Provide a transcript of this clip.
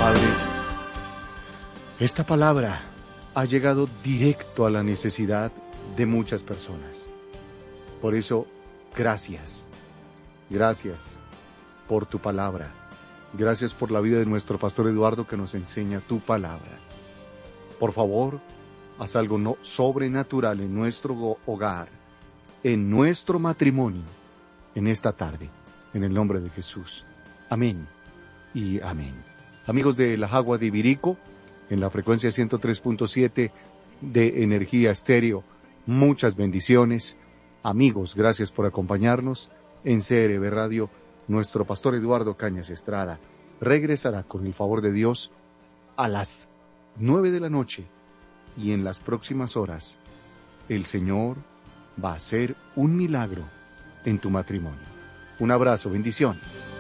Padre, esta palabra ha llegado directo a la necesidad de muchas personas. Por eso, gracias. Gracias por tu palabra. Gracias por la vida de nuestro pastor Eduardo que nos enseña tu palabra. Por favor, haz algo sobrenatural en nuestro hogar, en nuestro matrimonio, en esta tarde, en el nombre de Jesús. Amén y amén. Amigos de La Jagua de Ibirico, en la frecuencia 103.7 de Energía Estéreo, muchas bendiciones. Amigos, gracias por acompañarnos. En CRB Radio, nuestro pastor Eduardo Cañas Estrada regresará con el favor de Dios a las 9 de la noche, y en las próximas horas el Señor va a hacer un milagro en tu matrimonio. Un abrazo, bendición.